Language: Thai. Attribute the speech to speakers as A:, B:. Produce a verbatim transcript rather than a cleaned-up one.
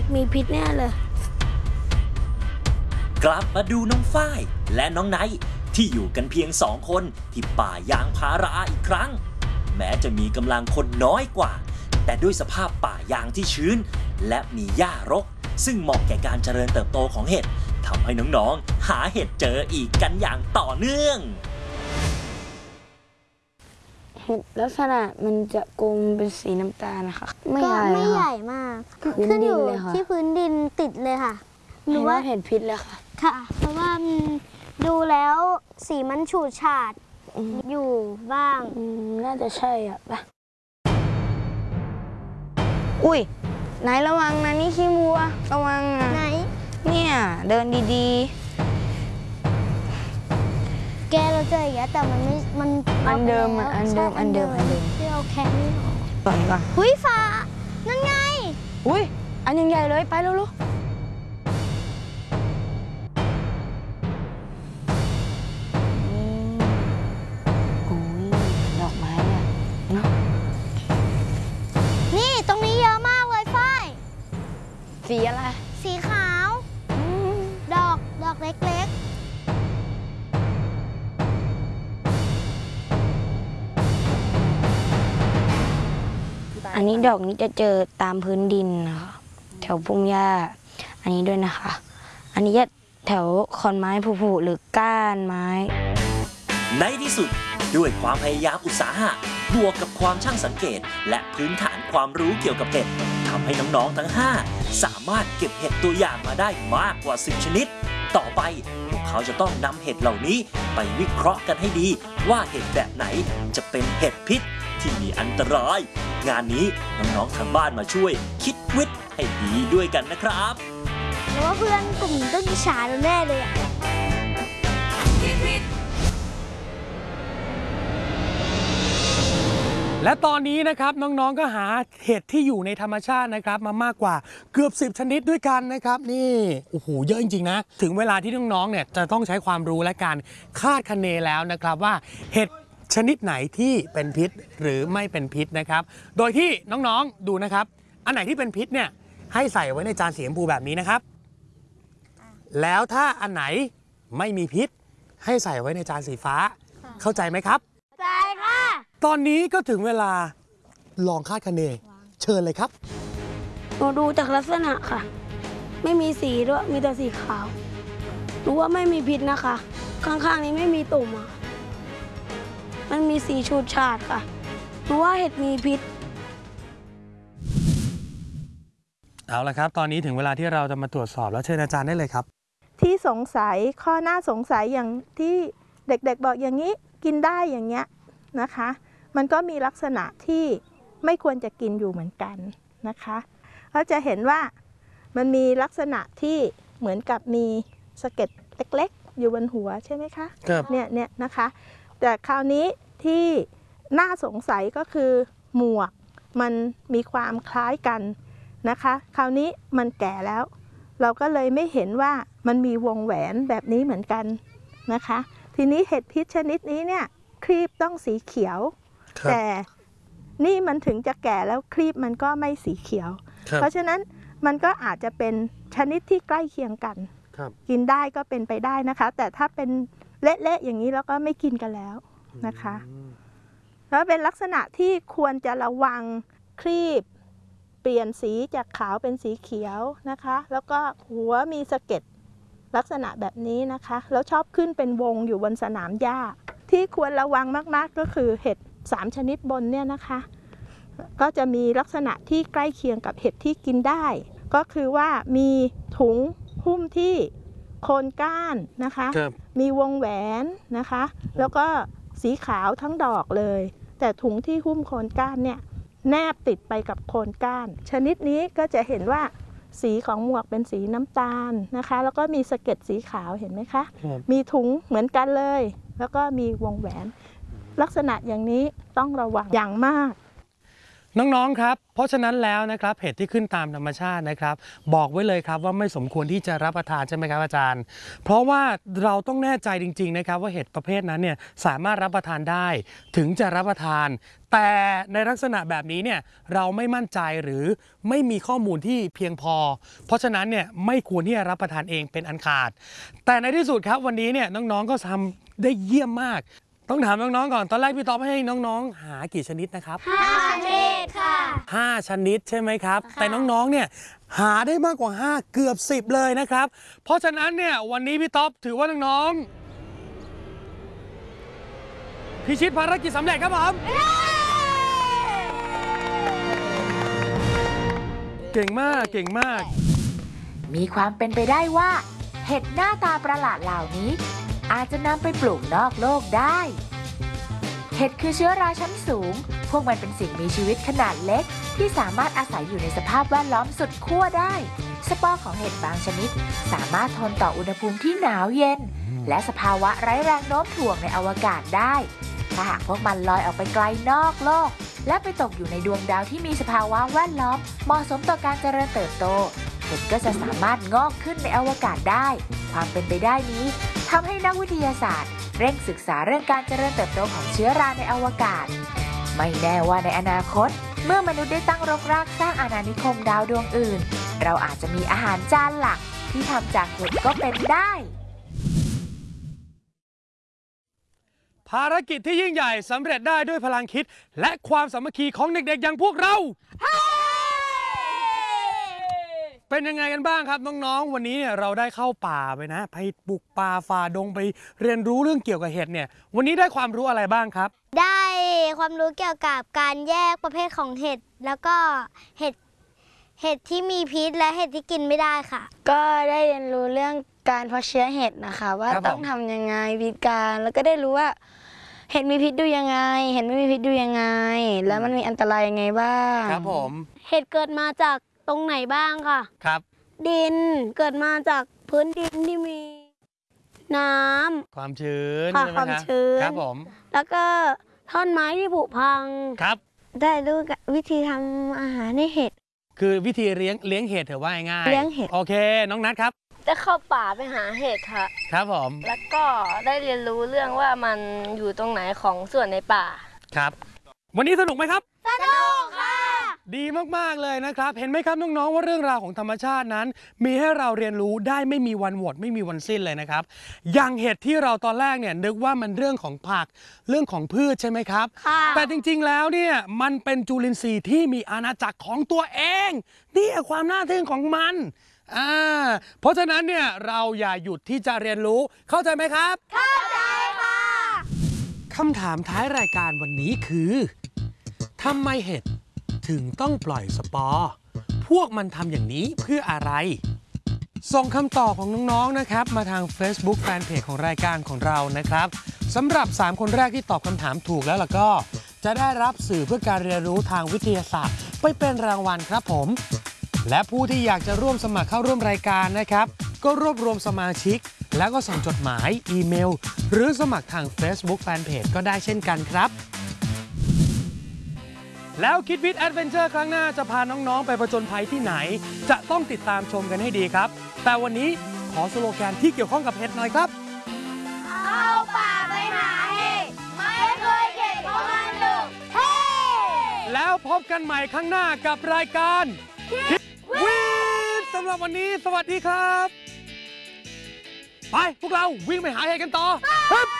A: มีพิษแน่เลย
B: กลับมาดูน้องฝ้ายและน้องไนท์ที่อยู่กันเพียงสองคนที่ป่ายางพาราอีกครั้งแม้จะมีกำลังคนน้อยกว่าแต่ด้วยสภาพป่ายางที่ชื้นและมีหญ้ารกซึ่งเหมาะแก่การเจริญเติบโตของเห็ดทำให้น้องๆหาเห็ดเจออีกกันอย่างต่อเนื่อง
A: เห็ดลักษณะมันจะกลมเป็นสีน้ำตาลนะคะไม่ใหญ่
C: ไม่ใหญ่มากขึ้นอยู่ที่พื้นดินติดเลยค่ะ
A: หรือว่าเห็ดพิษเลยค่ะ
C: ค่ะเพราะว่าดูแล้วสีมันฉูดฉาดอยู่บ้าง
A: น่าจะใช่อ่ะปะอุ้ยไหนระวังนะนี่ขี้วัวระวังนะ
C: ไหน
A: เนี่ยเดินดี
C: ๆแกเราเจออย่างเงี้ยแต่มันไม่มัน
A: อันเดิมอันเดิมอันเดิมอันเดิม
C: ที่เราแค่นี้
A: ก่อนก่อน
C: หุ้ยฟ้านั่นไง
A: อุ้ยอันยังใหญ่เลยไปเร็วๆสีอะไร
C: สีขาวดอกดอกเล็ก
A: ๆอันนี้ดอกนี้จะเจอตามพื้นดินนะคะแถวพุ่งหญ้าอันนี้ด้วยนะคะอันนี้จะแถวขอนไม้ผุๆหรือก้านไม้
B: ในที่สุดด้วยความพยายามอุตสาหะบวกกับความช่างสังเกตและพื้นฐานความรู้เกี่ยวกับเห็ดทำให้น้องๆทั้งห้าสามารถเก็บเห็ดตัวอย่างมาได้มากกว่าสิบชนิดต่อไปพวกเขาจะต้องนำเห็ดเหล่านี้ไปวิเคราะห์กันให้ดีว่าเห็ดแบบไหนจะเป็นเห็ดพิษที่มีอันตรายงานนี้น้องๆทางบ้านมาช่วยคิดวิทย์ให้ดีด้วยกันนะครับ
C: หรือว่าเพื่อนกลุ่มต้องอิจฉาแน่เลยอ่ะ
D: และตอนนี้นะครับน้องๆก็หาเห็ดที่อยู่ในธรรมชาตินะครับมามากกว่าเกือบสิบชนิดด้วยกันนะครับนี่โอ้โหเยอะจริงๆนะถึงเวลาที่น้องๆเนี่ยจะต้องใช้ความรู้และการคาดคะเนแล้วนะครับว่าเห็ดชนิดไหนที่เป็นพิษหรือไม่เป็นพิษนะครับโดยที่น้องๆดูนะครับอันไหนที่เป็นพิษเนี่ยให้ใส่ไว้ในจานสีชมพูแบบนี้นะครับแล้วถ้าอันไหนไม่มีพิษให้ใส่ไว้ในจานสีฟ้าเข้าใจไหมครับ
C: ใช่ค่ะ
D: ตอนนี้ก็ถึงเวลาลองคาดคะเนเชิญเลยครับ
A: หนูดูจากลักษณะค่ะไม่มีสีด้วยมีแต่สีขาวรู้ว่าไม่มีพิษนะคะข้างๆนี้ไม่มีตุ่มอ่ะมันมีสีฉูดฉาดค่ะรู้ว่าเห็ดมีพิษ
D: เอาละครับตอนนี้ถึงเวลาที่เราจะมาตรวจสอบแล้วเชิญอาจารย์ได้เลยครับ
E: ที่สงสัยข้อน่าสงสัยอย่างที่เด็กๆบอกอย่างนี้กินได้อย่างเงี้ยนะคะมันก็มีลักษณะที่ไม่ควรจะกินอยู่เหมือนกันนะคะเราจะเห็นว่ามันมีลักษณะที่เหมือนกับมีสะเก็ดเล็กๆอยู่บนหัวใช่ไหมคะ
D: ครับ
E: เนี่ยเนี่ยนะคะแต่คราวนี้ที่น่าสงสัยก็คือหมวกมันมีความคล้ายกันนะคะคราวนี้มันแก่แล้วเราก็เลยไม่เห็นว่ามันมีวงแหวนแบบนี้เหมือนกันนะคะทีนี้เห็ดพิษชนิดนี้เนี่ยครีบต้องสีเขียวแต่นี่มันถึงจะแก่แล้วครีบมันก็ไม่สีเขียวเพราะฉะนั้นมันก็อาจจะเป็นชนิดที่ใกล้เคียงกันกินได้ก็เป็นไปได้นะคะแต่ถ้าเป็นเละๆอย่างนี้แล้วก็ไม่กินกันแล้วนะคะแล้วเป็นลักษณะที่ควรจะระวังครีบเปลี่ยนสีจากขาวเป็นสีเขียวนะคะแล้วก็หัวมีสะเก็ดลักษณะแบบนี้นะคะแล้วชอบขึ้นเป็นวงอยู่บนสนามหญ้าที่ควรระวังมากๆก็คือเห็ดสามชนิดบนเนี่ยนะคะก็จะมีลักษณะที่ใกล้เคียงกับเห็ดที่กินได้ก็คือว่ามีถุงหุ้มที่โคนก้านนะคะมีวงแหวนนะคะแล้วก็สีขาวทั้งดอกเลยแต่ถุงที่หุ้มโคนก้านเนี่ยแนบติดไปกับโคนก้านชนิดนี้ก็จะเห็นว่าสีของหมวกเป็นสีน้ำตาลนะคะแล้วก็มีสะเก็ดสีขาวเห็นไหมคะมีถุงเหมือนกันเลยแล้วก็มีวงแหวนลักษณะอย่างนี้ต้องระวังอย่างมาก
D: น้องๆครับเพราะฉะนั้นแล้วนะครับเห็ดที่ขึ้นตามธรรมชาตินะครับบอกไว้เลยครับว่าไม่สมควรที่จะรับประทานใช่ไหมครับอาจารย์เพราะว่าเราต้องแน่ใจจริงๆนะครับว่าเห็ดประเภทนั้นเนี่ยสามารถรับประทานได้ถึงจะรับประทานแต่ในลักษณะแบบนี้เนี่ยเราไม่มั่นใจหรือไม่มีข้อมูลที่เพียงพอเพราะฉะนั้นเนี่ยไม่ควรที่จะรับประทานเองเป็นอันขาดแต่ในที่สุดครับวันนี้เนี่ยน้องๆก็ทำได้เยี่ยมมากต้องถามน้องๆก่อนตอนแรกพี่ต๊อบให้น้องๆหากี่ชนิดนะครับ
C: ห้าชนิดค่ะ
D: ห้าชนิดใช่ไหมครับแต่น้องๆเนี่ยหาได้มากกว่าห้าเกือบสิบเลยนะครับเพราะฉะนั้นเนี่ยวันนี้พี่ต๊อบถือว่าน้องๆพิชิตภารกิจสำเร็จครับผมเก่งมากเก่งมาก
F: มีความเป็นไปได้ว่าเห็ดหน้าตาประหลาดเหล่านี้อาจจะนำไปปลูกนอกโลกได้เห็ดคือเชื้อราชั้นสูงพวกมันเป็นสิ่งมีชีวิตขนาดเล็กที่สามารถอาศัยอยู่ในสภาพแวดล้อมสุดขั้วได้สปอร์ของเห็ดบางชนิดสามารถทนต่ออุณหภูมิที่หนาวเย็นและสภาวะไร้แรงโน้มถ่วงในอวกาศได้ถ้าหากพวกมันลอยออกไปไกลนอกโลกและไปตกอยู่ในดวงดาวที่มีสภาวะแวดล้อมเหมาะสมต่อการเจริญเติบโตเห็ดก็จะสามารถงอกขึ้นในอวกาศได้ความเป็นไปได้นี้ทำให้นักวิทยาศาสตร์เร่งศึกษาเรื่องการเจริญเติบโตของเชื้อราในอวกาศไม่แน่ว่าในอนาคตเมื่อมนุษย์ได้ตั้งรกรากสร้างอาณานิคมดาวดวงอื่นเราอาจจะมีอาหารจานหลักที่ทำจากเห็ดก็เป็นได้
D: ภารกิจที่ยิ่งใหญ่สำเร็จได้ด้วยพลังคิดและความสามัคคีของเด็กๆอย่างพวกเราเป็นยังไงกันบ้างครับน้องๆวันนี้เนี่ยเราได้เข้าป่าไปนะไปบุกป่าฝ่าดงไปเรียนรู้เรื่องเกี่ยวกับเห็ดเนี่ยวันนี้ได้ความรู้อะไรบ้างครับ
C: ได้ความรู้เกี่ยวกับการแยกประเภทของเห็ดแล้วก็เห็ดเห็ดที่มีพิษและเห็ดที่กินไม่ได้ค่ะ
A: ก็ได้เรียนรู้เรื่องการเพาะเชื้อเห็ดนะคะว่าต้องทำยังไงวิธีการแล้วก็ได้รู้ว่าเห็ดมีพิษดูยังไงเห็ดไม่มีพิษดูยังไงแล้วมันมีอันตรายยังไงบ้าง
D: ครับผม
A: เห็ดเกิดมาจากตรงไหนบ้างค่ะ
D: ครับ
A: ดินเกิดมาจากพื้นดินที่มีน้ำ
D: ความชื้น
A: ค่ะความชื้น
D: ครับผม
A: แล้วก็ท่อนไม้ที่ผุพัง
D: ครับ
A: ได้รู้วิธีทำอาหารในเห็ด
D: คือวิธีเลี้ยงเลี้ยงเห็ดเถอะว่าง่าย
A: เลี้ยงเห็ด
D: โอเคน้องนัทครับ
A: ได้เข้าป่าไปหาเห็ดค่ะ
D: ครับผม
A: แล้วก็ได้เรียนรู้เรื่องว่ามันอยู่ตรงไหนของส่วนในป่า
D: ครับวันนี้สนุกไหมครับ
C: สนุกค่ะ
D: ดีมากๆเลยนะครับเห็นไหมครับน้องๆว่าเรื่องราวของธรรมชาตินั้นมีให้เราเรียนรู้ได้ไม่มีวันหมดไม่มีวันสิ้นเลยนะครับอย่างเห็ดที่เราตอนแรกเนี่ยนึกว่ามันเรื่องของผักเรื่องของพืชใช่ไหมครับแต่จริงๆแล้วเนี่ยมันเป็นจุลินทรีย์ที่มีอาณาจักรของตัวเองนี่ความน่าทึ่งของมันอ่าเพราะฉะนั้นเนี่ยเราอย่าหยุดที่จะเรียนรู้เข้าใจไหมครับ
C: เข้าใจค่ะ
D: คำถามท้ายรายการวันนี้คือทำไมเห็ดถึงต้องปล่อยสปอร์พวกมันทำอย่างนี้เพื่ออะไรส่งคำตอบของน้องๆนะครับมาทาง Facebook Fanpage ของรายการของเรานะครับสำหรับสามคนแรกที่ตอบคำถามถูกแล้วล่ะก็จะได้รับสื่อเพื่อการเรียนรู้ทางวิทยาศาสตร์ไปเป็นรางวัลครับผมและผู้ที่อยากจะร่วมสมัครเข้าร่วมรายการนะครับก็รวบรวมสมาชิกแล้วก็ส่งจดหมายอีเมลหรือสมัครทาง Facebook Fanpage ก็ได้เช่นกันครับแล้วคิดวิทย์แอดเวนเจอร์ครั้งหน้าจะพาน้องๆไปผจญภัยที่ไหนจะต้องติดตามชมกันให้ดีครับแต่วันนี้ขอสโลแกนที่เกี่ยวข้องกับเห็ดหน่อยครับ
C: เข้าป่าไปหาเห็ดไม่เคยเข็ดเพราะมันดุเฮ้
D: แล้วพบกันใหม่ครั้งหน้ากับรายการคิดวิทย์สำหรับวันนี้สวัสดีครับไปพวกเราวิ่งไปหาเห็ดกันต่อ